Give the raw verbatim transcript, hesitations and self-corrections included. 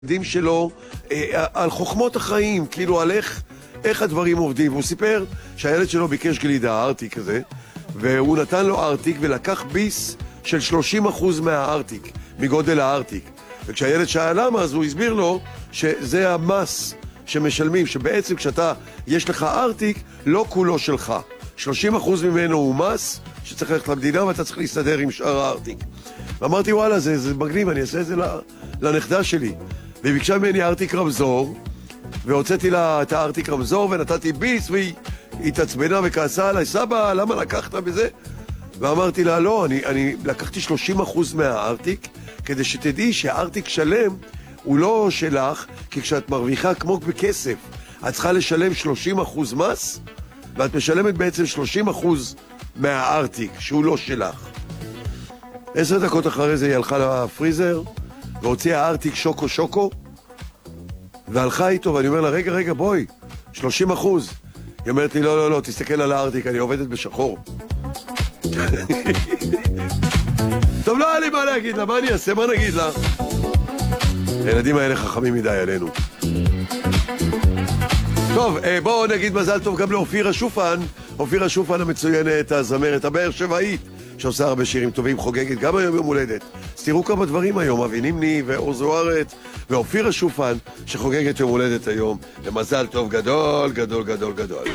ילדים שלו אה, על חוכמות החיים, כאילו על איך, איך הדברים עובדים. והוא סיפר שהילד שלו ביקש גלידה, ארטיק כזה, והוא נתן לו ארטיק ולקח ביס של שלושים אחוז מהארטיק, מגודל הארטיק. וכשהילד שאל למה, אז הוא הסביר לו שזה המס שמשלמים, שבעצם כשאתה, יש לך ארטיק, לא כולו שלך. שלושים אחוז ממנו הוא מס שצריך ללכת למדינה ואתה צריך להסתדר עם שאר הארטיק. ואמרתי, וואלה, זה, זה מגניב, אני אעשה את זה לנכדה שלי. והיא ביקשה ממני ארטיק רמזור, והוצאתי לה את הארטיק רמזור, ונתתי ביס, והיא התעצבנה וכעסה עליי, סבא, למה לקחת בזה? ואמרתי לה, לא, אני, אני לקחתי שלושים אחוז מהארטיק, כדי שתדעי שהארטיק שלם הוא לא שלך, כי כשאת מרוויחה כמו בכסף, את צריכה לשלם שלושים אחוז מס, ואת משלמת בעצם שלושים אחוז מהארטיק, שהוא לא שלך. עשר דקות אחרי זה היא הלכה לפריזר, והוציאה הארטיק שוקו שוקו, והלכה איתו, ואני אומר לה, רגע, רגע, בואי, שלושים אחוז. היא אומרת לי, לא, לא, לא, תסתכל על הארטיק, אני עובדת בשחור. טוב, לא היה לי מה להגיד לה, מה אני אעשה, מה נגיד לה? הילדים האלה חכמים מדי עלינו. טוב, בואו נגיד מזל טוב גם לאופירה שופן, אופירה שופן המצוינת, הזמרת הבאר שבעית, שעושה הרבה שירים טובים, חוגגת גם היום יום הולדת. אז תראו כמה דברים היום, אבי נימני ואור זוארץ ואופירה שופן, שחוגגת יום הולדת היום, ומזל טוב גדול, גדול, גדול, גדול.